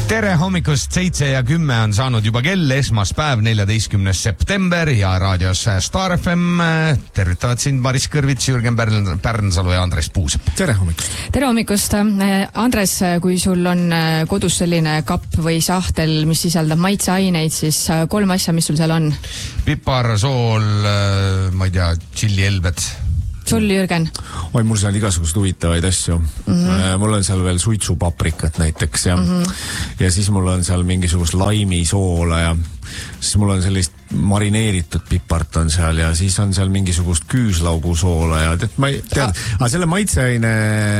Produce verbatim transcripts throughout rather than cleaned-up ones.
Tere hommikust, seitse ja kümme on saanud juba kell, esmaspäev, neljateistkümnes september ja raadios Star F M tervitavad sind Maris Kõrvits, Jürgen Pärnsalu ja Andres Puusep. Tere hommikust. Tere hommikust. Andres, kui sul on kodus selline kapp või sahtel, mis sisaldab maitseaineid, siis kolm asja, mis sul seal on? Pipar, sool, ma ei tea, tšillielved. Sul, Jürgen? Oi, mul seal igasugust huvitavaid asju. Mm-hmm. Mul on seal veel suitsupaprikat näiteks ja, mm-hmm. ja siis mul on seal mingisugust laimisoola ja siis mul on sellist marineeritud pipart on seal ja siis on seal mingisugust küüslaugusoola ja tead, ma ei tead, aga selle maitseaine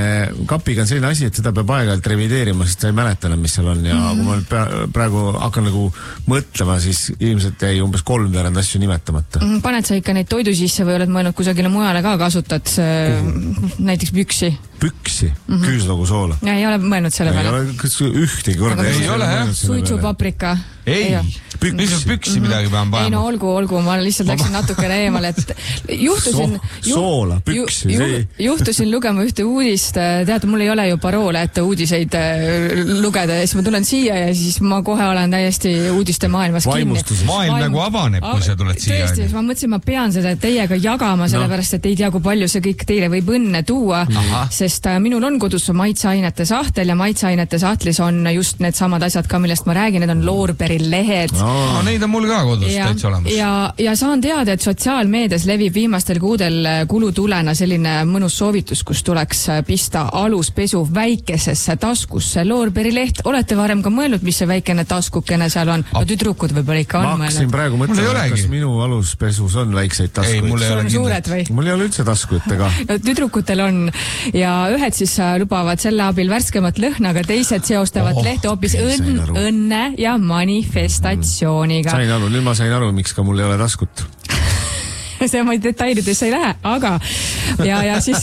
kapiga on selline asi, et seda peab aeg-ajalt revideerima, sest sa ei mäleta enam, mis seal on ja mm-hmm. kui ma praegu hakkan nagu mõtlema, siis ilmselt jäi umbes kolm veerand asju nimetamata. Mm-hmm. Paned sa ikka neid toidu sisse või oled mõelnud kusagile mujale ka kasutad Kuhu? Näiteks püksi? Püksi? Mm-hmm. Küüslaugusoola? Ja ei ole mõelnud selle peale? Ei ole, kas ühtegi korda ei ole, jah? Suitsupaprika? Ei, ei mis on püksi mm-hmm. midagi pean panema? Ei no olgu, olgu, ma lihtsalt läksin natukene eemal, et juhtusin so, soola, püksi ju, ju, juhtusin lugema ühte uudist, tead, mul ei ole ju paroole, et uudiseid lugeda ja siis ma tulen siia ja siis ma kohe olen täiesti uudiste maailmas kinni. Maailm Vaim... nagu avaneb, kui sa tuled siia. Tõesti, ma mõtlesin, ma pean seda teiega jagama, sellepärast, et ei tea, kui palju see kõik teile võib õnne tuua, Aha. sest minul on kodus maitseainete sahtel ja maitseainete sahtlis on just need samad asjad ka, millest ma räägin, need on loorberilehed. No, no neid on mul ka kodus täitsa olemas. Ja, ja saan teada, et sotsiaalmeedias levib viimastel kuudel kulutulena selline mõnus soovitus, kus tuleks pista aluspesu väikesesse taskusse loorberileht. Olete varem ka mõelnud, mis see väikene taskukene seal on? No tüdrukud võib-olla ikka on. Ma hakkasin praegu mõtlema, kas minu aluspesus on väikseid taskuid. Ei, mul ei ole suured või? Mul ei ole üldse taskutega. No tüdrukutel on ja ühed siis lubavad selle abil värskemat lõhna, aga teised seostavad oh, lehte hoopis õnn, õnne ja manifestatsiooniga. Sain aru, nüüd ma sain aru, miks ka mul ei ole taskut. See ma detailidesse ei lähe, aga ja, ja siis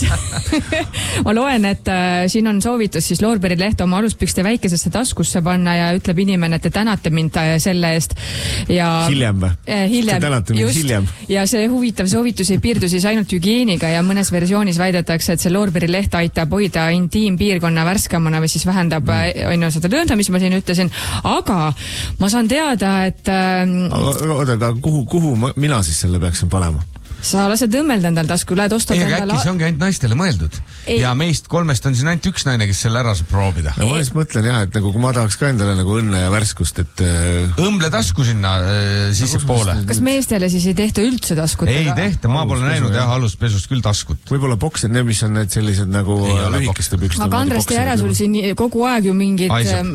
ma loen, et äh, siin on soovitus siis loorberileht oma aluspükste väikesesse taskusse panna ja ütleb inimene, et te tänate mind selle eest ja hiljem või? Äh, hiljem, just, hiljem. Ja see huvitav soovitus ei piirdu siis ainult hügieeniga ja mõnes versioonis väidetakse, et see loorberileht aitab hoida intiimpiirkonna värskemana või siis vähendab mm. ainu seda lõõnda, mis ma siin ütlesin, aga ma saan teada, et äh, oota, aga kuhu, kuhu ma, mina siis selle peaksin panema? Sa lased õmmelda endal tasku, lähed ostad ei, endal... äkki see ongi ainult naistele mõeldud. Ei. Ja meist kolmest on siin ainult üks naine, kes selle ära saab proovida. Ja ma just mõtlen jah, et nagu kui ma tahaks ka endale nagu õnne ja värskust, et... Õmble tasku sinna äh, sisse poole. Kas meestele siis ei tehta üldse taskutega? Ei tehta, ma pole näinud jah aluspesust küll taskut. Võib-olla boksid, need mis on need sellised nagu lühikeste pükste. Aga Andres, tee ära sul siin kogu aeg ju mingid...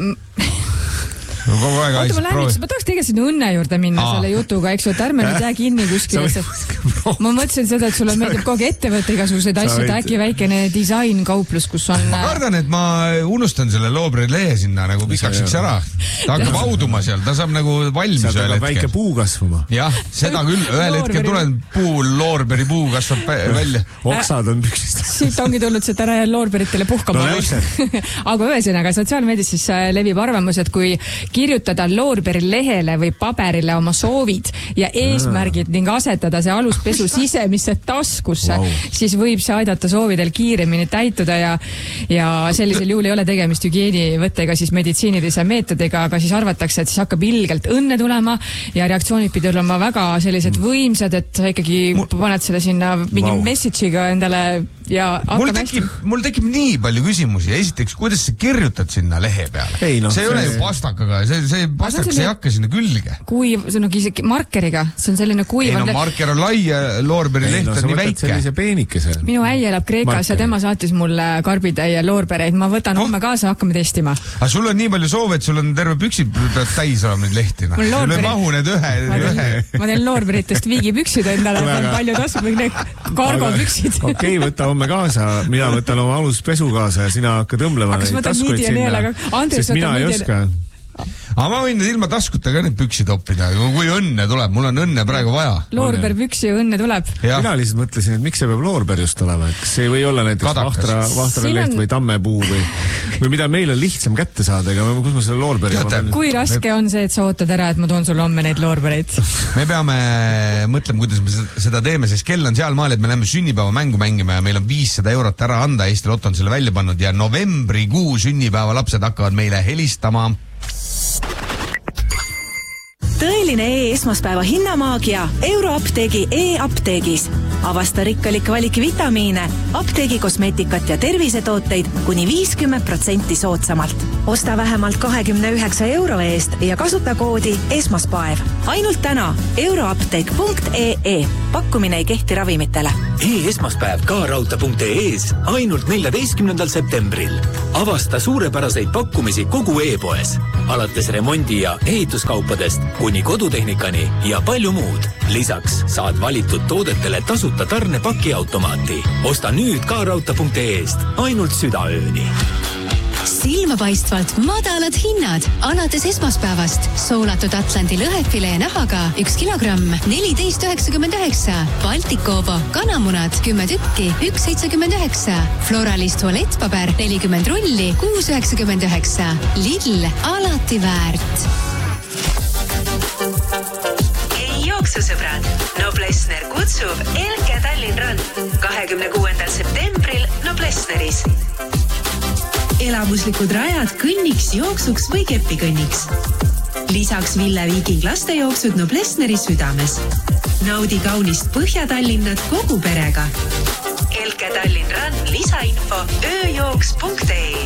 No, Oota, ma, lähen, ma tahaks tegelikult sinna õnne juurde minna Aa. selle jutuga, eks ju, et ärme nüüd jää kinni kuskil. Ma mõtlesin seda, et sulle meeldib kogu võtta igasuguseid asju, et äkki väikene disainkauplus, kus on... Ma kardan, et ma unustan selle looberilehe sinna nagu pikaks ära. Ta hakkab auduma seal, ta saab nagu valmis ühel hetkel. Väike puu kasvama. Jah, seda küll, ühel hetkel tulen puu, loorberi puu kasvab välja. Oksad on püksist. Siit ongi tulnud, et ära jää loorberitele puhkama. Aga ühesõnaga, sotsiaalmeedias siis levib arvamus, et kui kirjutada loorberilehele või paberile oma soovid ja eesmärgid ning asetada see aluspesu sisemisse taskusse, wow. siis võib see aidata soovidel kiiremini täituda ja, ja sellisel juhul ei ole tegemist hügieenivõttega siis meditsiinilise meetodiga, aga siis arvatakse, et siis hakkab ilgelt õnne tulema ja reaktsioonid pidi olema väga sellised võimsad, et sa ikkagi paned selle sinna mingi wow. message'iga endale ja mul tekib, mul tekib nii palju küsimusi. Esiteks, kuidas sa kirjutad sinna lehe peale? Ei, no, see ei ole ju pastakaga, see, see pastakas ei hakka sinna külge. Kui, see on isegi markeriga, see on selline kuiv. Ei no marker on lai ja loorberileht on nii väike. Sellise peenikese. Minu äi elab Kreekas marker. Ja tema saatis mulle karbitäie loorbereid. Ma võtan homme oh. kaasa, hakkame testima. Aga sul on nii palju soove, et sul on terve püksid täis olema neid lehtina. Sul ei mahu need ühe. Ma teen, ma teen loorberitest viigipüksid endale, on palju tasu, need kargopüksid. Okei, võta homme kaasa, mina võtan oma aluspesu kaasa ja sina hakkad õmblema neid taskuid sinna, sest mina ei oska. Aga ma võin ilma taskutega need püksid oppida, kui õnne tuleb, mul on õnne praegu vaja. Loorber püksi ja õnne tuleb. Ja. Mina lihtsalt mõtlesin, et miks see peab loorber just olema, et see ei või olla näiteks vahtra, vahtraleht on... või tammepuu või, või mida meil on lihtsam kätte saada, ega kus ma selle loorberi Teate, kui raske me... on see, et sa ootad ära, et ma toon sulle homme neid loorbereid? Me peame mõtlema, kuidas me seda teeme, sest kell on seal maal, et me läheme sünnipäeva mängu mängima ja meil on viissada eurot ära anda, Eesti Lotto on selle välja pannud ja novembrikuu sünnipäeva lapsed hakkavad meile helistama. Tõeline e-esmaspäeva hinnamaagia Euroapteegi e-apteegis. Avasta rikkalik valik vitamiine, apteegi kosmeetikat ja tervisetooteid kuni viiskümmend protsenti soodsamalt. Osta vähemalt kahekümne üheksa euro eest ja kasuta koodi esmaspäev. Ainult täna euroapteek punkt ee. Pakkumine ei kehti ravimitele. E-esmaspäev ka rauta punkt ee-s ainult neljateistkümnendal septembril. Avasta suurepäraseid pakkumisi kogu e-poes. Alates remondi- ja ehituskaupadest kuni kodutehnikani ja palju muud. Lisaks saad valitud toodetele tasuta tarne pakiautomaati. Osta nüüd ka rauta punkt ee-st ainult südaööni. Silmapaistvalt madalad hinnad alates esmaspäevast. Soolatud Atlandi lõhefilee nahaga üks kilogramm neliteist üheksakümmend üheksa. Baltikobo kanamunad kümme tükki üks seitsekümmend üheksa. Floralist tualettpaber nelikümmend rulli kuus üheksakümmend üheksa. Lidl alati väärt. Ei jooksusõbrad. Noblessner kutsub Elke Tallinn Run kahekümne kuuendal septembril Noblessneris. Elamuslikud rajad kõnniks, jooksuks või kepikõnniks. Lisaks Ville Viiking lastejooksud Noblessneri südames. Naudi kaunist Põhja-Tallinnat kogu perega. Elke Tallinn Run lisainfo ööjooks punkt ee.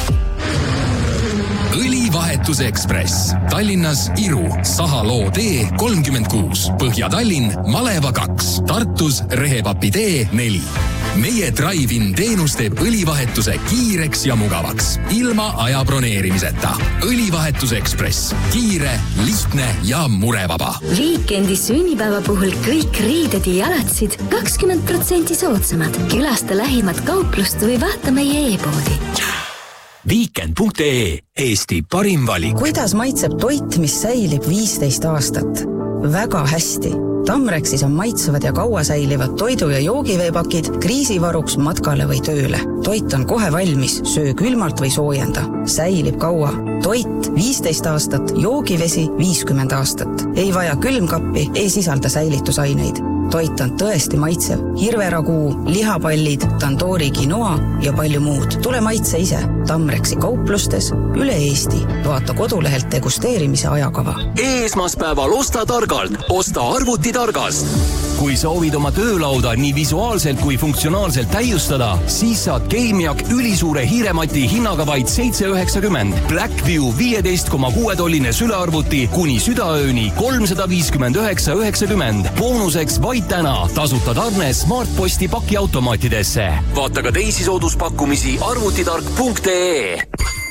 Õlivahetuse Ekspress. Tallinnas Iru, Sahaloo tee kolmkümmend kuus. Põhja-Tallinn, Maleva kaks. Tartus, Rehepapi tee neli. Meie Drive-in teenus teeb õlivahetuse kiireks ja mugavaks. Ilma aja broneerimiseta. Õlivahetuse Ekspress. Kiire, lihtne ja murevaba. Viikendi sünnipäeva puhul kõik riided ja jalatsid kakskümmend protsenti soodsamad. Külasta lähimat kauplust või vaata meie e-poodi. Viikend punkt ee. Eesti parim valik. Kuidas maitseb toit, mis säilib viisteist aastat? Väga hästi. Tamrexis on maitsevad ja kaua säilivad toidu- ja joogiveepakid kriisivaruks matkale või tööle. Toit on kohe valmis, söö külmalt või soojenda. Säilib kaua. Toit viisteist aastat, joogivesi viiskümmend aastat. Ei vaja külmkappi, ei sisalda säilitusaineid. Toit on tõesti maitsev. Hirveraguu, lihapallid, tandoori quinoa ja palju muud. Tule maitse ise. Tamrexi kauplustes üle Eesti. Vaata kodulehelt degusteerimise ajakava. Esmaspäeval osta targalt. Osta arvuti targast. Kui soovid oma töölauda nii visuaalselt kui funktsionaalselt täiustada, siis saad Gameiak ülisuure hiiremati hinnaga vaid seitse üheksakümmend. Blackview viieteist koma kuue tolline sülearvuti kuni südaööni kolmsada viiskümmend üheksa üheksakümmend. Boonuseks vaid täna tasuta tarne Smartposti pakiautomaatidesse. Vaata ka teisi sooduspakkumisi arvutitark punkt ee.